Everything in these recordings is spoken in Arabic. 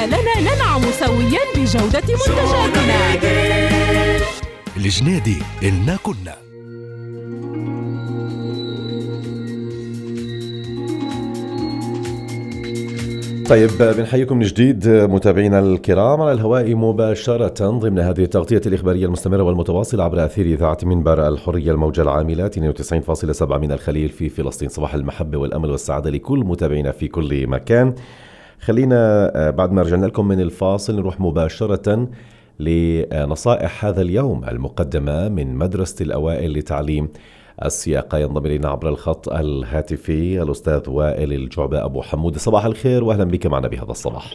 خلالنا ننعم سويا بجودة منتجاتنا. الجنيدي إلنا كنا. طيب بنحييكم من جديد متابعينا الكرام على الهواء مباشرة ضمن هذه التغطية الإخبارية المستمرة والمتواصلة عبر أثير إذاعة منبر الحرية الموجة العاملة 92.7 من الخليل في فلسطين. صباح المحبة والأمل والسعادة لكل متابعينا في كل مكان. خلينا بعد ما رجعنا لكم من الفاصل نروح مباشرة لنصائح هذا اليوم المقدمة من مدرسة الأوائل لتعليم السياقة. ينضم إلينا عبر الخط الهاتفي الأستاذ وائل الجعبة أبو حمود. صباح الخير وأهلا بك معنا بهذا الصباح.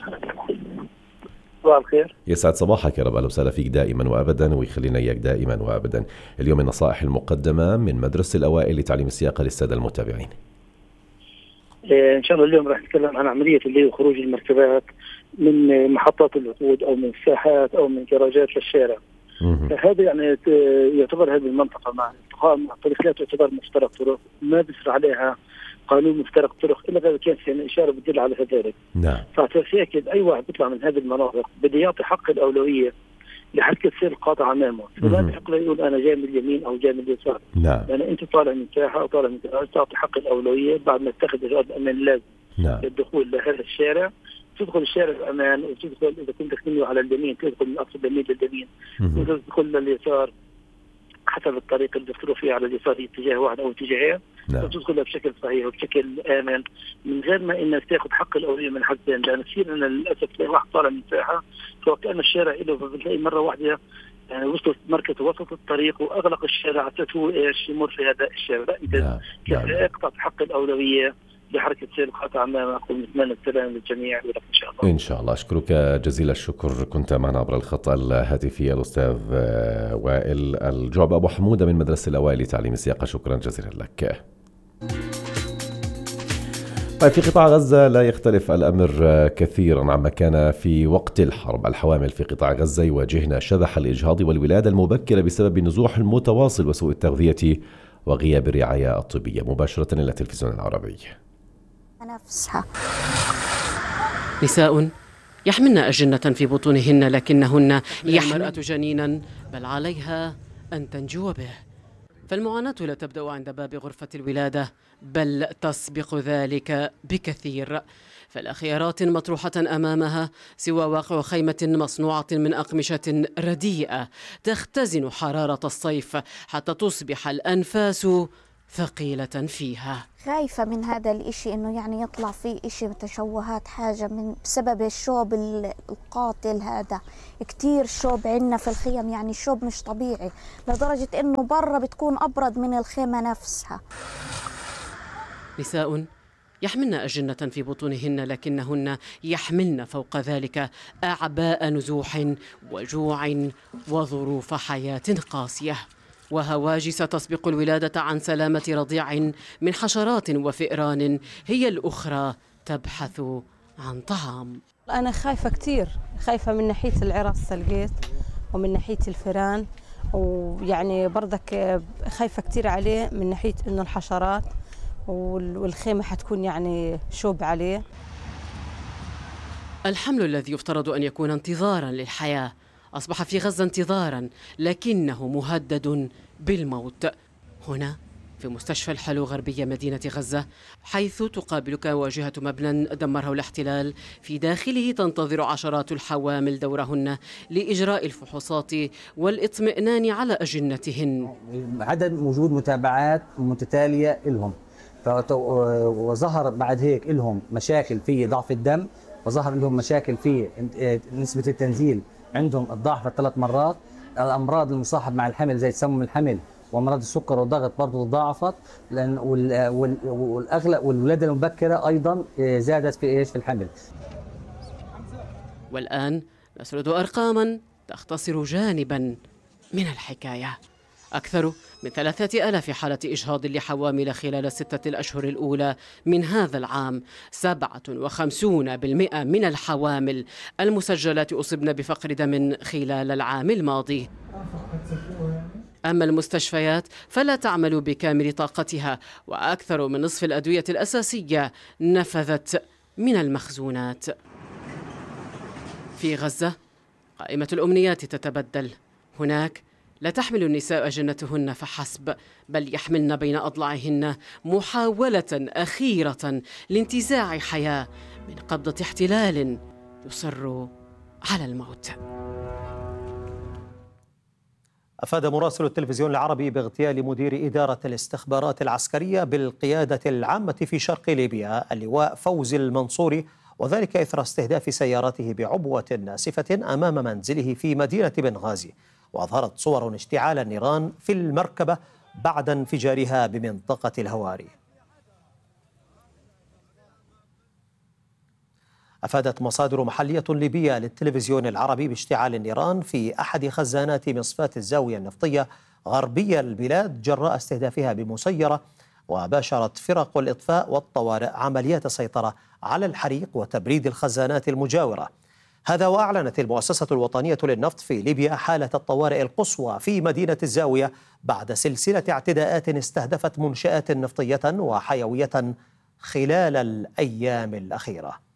صباح الخير. يسعد صباحك يا رب. أهلا وسهلا فيك دائما وأبدا ويخلينا إياك دائما وأبدا. اليوم النصائح المقدمة من مدرسة الأوائل لتعليم السياقة للسادة المتابعين. إن شاء الله اليوم راح نتكلم عن عملية اللي هي خروج المركبات من محطات الوقود أو من الساحات أو من كراجات للشارع. هذا يعني يعتبر هذه المنطقة مع التقاء مع الطريق لا تعتبر مفترق طرق، ما بيصير عليها قانون مفترق طرق إلا إذا كان في إشارة بتدل على ذلك. نعم. فأكيد أي واحد بيطلع من هذه المناطق بده يعطي حق الأولوية لحركة سير القاطع أمامه، فلا بحق له يقول أنا جاي من اليمين أو جاي من اليسار. نعم. يعني أنت طالع من ساحة أو طالع من كراج تعطي حق الأولوية بعد ما تتخذ إجراءات الأمان اللازم. نعم. للدخول لهذا الشارع، تدخل الشارع بأمان وتدخل إذا كنت تكمل على اليمين تدخل من أقصى اليمين لليمين وتدخل لليسار حسب الطريق اللي تدخلوا فيه على اليسار اتجاه واحد أو اتجاهين. نعم. وتدخلها بشكل صحيح وبشكل آمن من غير ما إنك تأخذ حق الأولوية من حدين، لأن كثير أن للأسف تلاقي واحد طالع من ساحة فكأن الشارع له فبتلاقي مرة واحدة يعني وصلت مركز وسط الطريق وأغلق الشارع حتى هو إيش يمر في هذا الشارع. لا أنت كسائق تعطي حق الأولوية لحركة سير القطع أمامك ونتمنى السلام للجميع ولك إن شاء الله. إن شاء الله. أشكرك جزيل الشكر. كنت معنا عبر الخط الهاتفي الأستاذ وائل الجعبة أبو حمودة من مدرسة الأوائل لتعليم السياقة. شكرا جزيلا لك. طيب في قطاع غزة لا يختلف الأمر كثيرا عما كان في وقت الحرب. الحوامل في قطاع غزة يواجهن شبح الإجهاض والولادة المبكرة بسبب النزوح المتواصل وسوء التغذية وغياب الرعاية الطبية. مباشرة إلى التلفزيون العربي. نفسها نساء يحملن أجنة في بطونهن لكنهن المرأة جنينا بل عليها أن تنجو به. فالمعاناة لا تبدأ عند باب غرفة الولادة بل تسبق ذلك بكثير. فلا خيارات مطروحة أمامها سوى واقع خيمة مصنوعة من أقمشة رديئة تختزن حرارة الصيف حتى تصبح الأنفاس ثقيلة فيها. خايفة من هذا الإشي إنه يعني يطلع فيه إشي تشوهات حاجة من بسبب الشوب القاتل هذا. كتير شوب عنا في الخيم، يعني الشوب مش طبيعي لدرجة إنه برا بتكون أبرد من الخيمة نفسها. نساء يحملن أجنة في بطونهن لكنهن يحملن فوق ذلك أعباء نزوح وجوع وظروف حياة قاسية وهواجس تسبق الولادة عن سلامة رضيع من حشرات وفئران هي الأخرى تبحث عن طعام. أنا خايفة كتير، خايفة من ناحية العرس لقيت ومن ناحية الفئران، ويعني برضك خايفة كتير عليه من ناحية إنه الحشرات والخيمة حتكون يعني شوب عليه. الحمل الذي يفترض أن يكون انتظارا للحياة أصبح في غزة انتظارا لكنه مهدد بالموت. هنا في مستشفى الحلو غربية مدينة غزة حيث تقابلك واجهة مبنى دمره الاحتلال في داخله تنتظر عشرات الحوامل دورهن لإجراء الفحوصات والاطمئنان على أجنتهن. عدد وجود متابعات متتالية لهم، وظهر بعد هيك لهم مشاكل في ضعف الدم، وظهر لهم مشاكل في نسبة التنزيل عندهم الضعف 3 مرات. الأمراض المصاحبة مع الحمل زي تسمم الحمل وأمراض السكر والضغط برضو تضاعفت، لأن والأغلب والولادة المبكرة أيضا زادت في الحمل. والآن نسرد أرقاما تختصر جانبا من الحكاية. أكثر من 3000 حالة إجهاض لحوامل خلال 6 الأشهر الأولى من هذا العام. 57% من الحوامل المسجلات أصبن بفقر دم خلال العام الماضي. أما المستشفيات فلا تعمل بكامل طاقتها، وأكثر من نصف الأدوية الأساسية نفذت من المخزونات. في غزة قائمة الأمنيات تتبدل. هناك لا تحمل النساء أجنتهن فحسب، بل يحملن بين أضلاعهن محاولة أخيرة لانتزاع حياة من قبضة احتلال يصر على الموت. أفاد مراسل التلفزيون العربي باغتيال مدير إدارة الاستخبارات العسكرية بالقيادة العامة في شرق ليبيا اللواء فوزي المنصوري، وذلك إثر استهداف سيارته بعبوة ناسفة أمام منزله في مدينة بنغازي. وأظهرت صور اشتعال النيران في المركبة بعد انفجارها بمنطقة الهواري. أفادت مصادر محلية ليبية للتلفزيون العربي باشتعال النيران في أحد خزانات مصفاة الزاوية النفطية غربي البلاد جراء استهدافها بمسيرة، وباشرت فرق الإطفاء والطوارئ عمليات السيطرة على الحريق وتبريد الخزانات المجاورة. هذا وأعلنت المؤسسة الوطنية للنفط في ليبيا حالة الطوارئ القصوى في مدينة الزاوية بعد سلسلة اعتداءات استهدفت منشآت نفطية وحيوية خلال الأيام الأخيرة.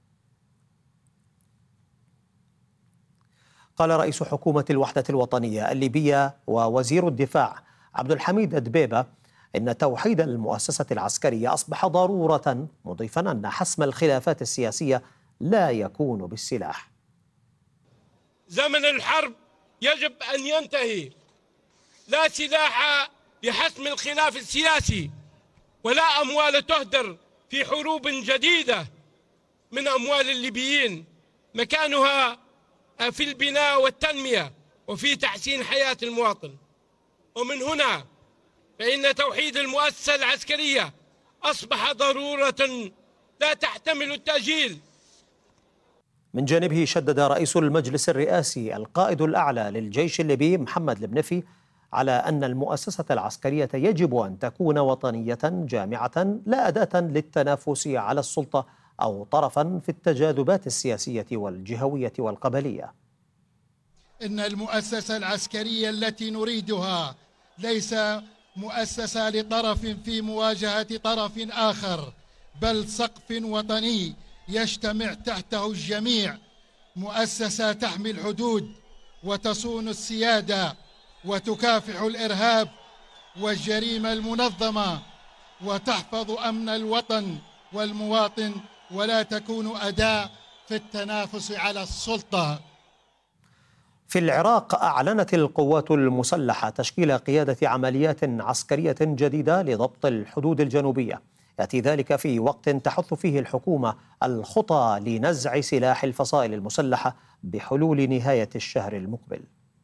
قال رئيس حكومة الوحدة الوطنية الليبية ووزير الدفاع عبد الحميد دبيبة إن توحيد المؤسسة العسكرية أصبح ضرورة، مضيفا أن حسم الخلافات السياسية لا يكون بالسلاح. زمن الحرب يجب أن ينتهي، لا سلاح لحسم الخلاف السياسي ولا أموال تهدر في حروب جديدة من أموال الليبيين، مكانها في البناء والتنمية وفي تحسين حياة المواطن. ومن هنا فإن توحيد المؤسسة العسكرية أصبح ضرورة لا تحتمل التأجيل. من جانبه شدد رئيس المجلس الرئاسي القائد الأعلى للجيش الليبي محمد البنفي على أن المؤسسة العسكرية يجب أن تكون وطنية جامعة لا أداة للتنافس على السلطة أو طرفا في التجاذبات السياسية والجهوية والقبلية. إن المؤسسة العسكرية التي نريدها ليس مؤسسة لطرف في مواجهة طرف آخر، بل سقف وطني يجتمع تحته الجميع، مؤسسة تحمي الحدود وتصون السيادة وتكافح الإرهاب والجريمة المنظمة وتحفظ أمن الوطن والمواطن، ولا تكون أداة في التنافس على السلطة. في العراق أعلنت القوات المسلحة تشكيل قيادة عمليات عسكرية جديدة لضبط الحدود الجنوبية. يأتي ذلك في وقت تحث فيه الحكومة الخطى لنزع سلاح الفصائل المسلحة بحلول نهاية الشهر المقبل.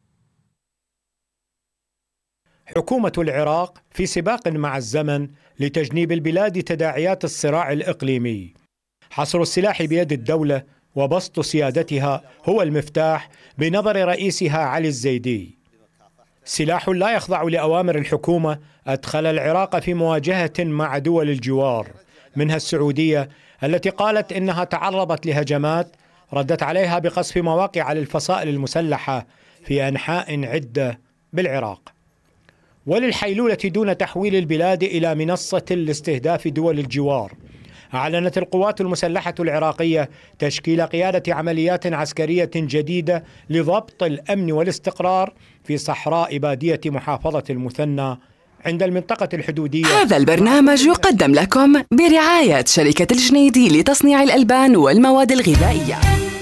حكومة العراق في سباق مع الزمن لتجنيب البلاد تداعيات الصراع الإقليمي. حصر السلاح بيد الدولة وبسط سيادتها هو المفتاح بنظر رئيسها علي الزيدي. سلاح لا يخضع لأوامر الحكومة أدخل العراق في مواجهة مع دول الجوار، منها السعودية التي قالت إنها تعرضت لهجمات ردت عليها بقصف مواقع للفصائل المسلحة في أنحاء عدة بالعراق. وللحيلولة دون تحويل البلاد إلى منصة لاستهداف دول الجوار، أعلنت القوات المسلحة العراقية تشكيل قيادة عمليات عسكرية جديدة لضبط الأمن والاستقرار في صحراء بادية محافظة المثنى عند المنطقة الحدودية. هذا البرنامج يقدم لكم برعاية شركة الجنيدي لتصنيع الألبان والمواد الغذائية.